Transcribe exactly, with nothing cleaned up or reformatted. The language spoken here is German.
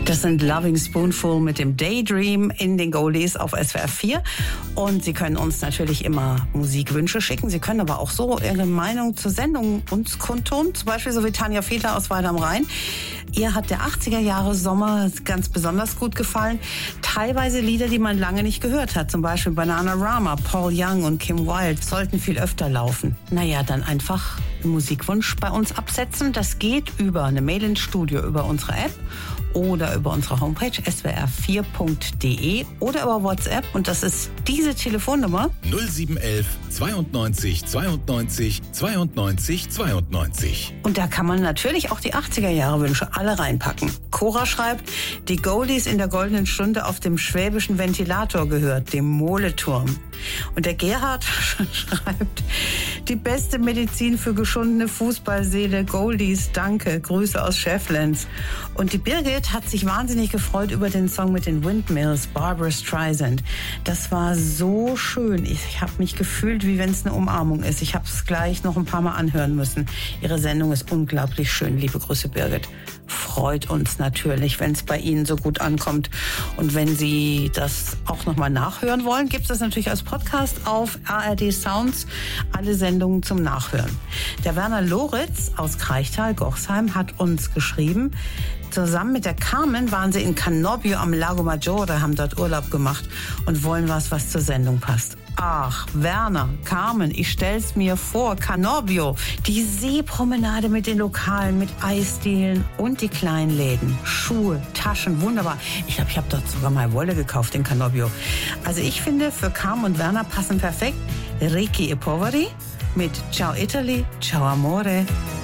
Das sind Loving Spoonful mit dem Daydream in den Goldies auf S W R vier. Und Sie können uns natürlich immer Musikwünsche schicken. Sie können aber auch so Ihre Meinung zur Sendung uns kundtun. Zum Beispiel so wie Tanja Fiedler aus Weida am Rhein. Ihr hat der achtziger Jahre Sommer ganz besonders gut gefallen. Teilweise Lieder, die man lange nicht gehört hat. Zum Beispiel Bananarama, Paul Young und Kim Wilde sollten viel öfter laufen. Naja, dann einfach einen Musikwunsch bei uns absetzen. Das geht über eine Mail ins Studio, über unsere App oder über unsere Homepage s w r vier punkt d e oder über WhatsApp. Und das ist diese Telefonnummer null sieben eins eins zweiundneunzig zweiundneunzig zweiundneunzig zweiundneunzig. Und da kann man natürlich auch die achtziger Jahre Wünsche alle reinpacken. Cora schreibt, die Goldies in der goldenen Stunde auf dem schwäbischen Ventilator gehört, dem Moleturm. Und der Gerhard schreibt, die beste Medizin für geschundene Fußballseele, Goldies, danke, Grüße aus Schäfflens. Und die Birgit hat sich wahnsinnig gefreut über den Song mit den Windmills, Barbra Streisand. Das war so schön. Ich habe mich gefühlt, wie wenn es eine Umarmung ist. Ich habe es gleich noch ein paar Mal anhören müssen. Ihre Sendung ist unglaublich schön. Liebe Grüße, Birgit. Freut uns natürlich, wenn es bei Ihnen so gut ankommt. Und wenn Sie das auch nochmal nachhören wollen, gibt es das natürlich als Podcast auf A R D Sounds. Alle Sendungen zum Nachhören. Der Werner Loritz aus Kreichtal-Gochsheim hat uns geschrieben, zusammen mit der Carmen waren sie in Canobbio am Lago Maggiore, haben dort Urlaub gemacht und wollen was, was zur Sendung passt. Ach, Werner, Carmen, ich stell's mir vor, Canobbio, die Seepromenade mit den Lokalen, mit Eisdielen und die kleinen Läden, Schuhe, Taschen, wunderbar. Ich glaube, ich habe dort sogar mal Wolle gekauft in Canobbio. Also ich finde, für Carmen und Werner passen perfekt Ricky e Poveri mit Ciao Italy, Ciao Amore.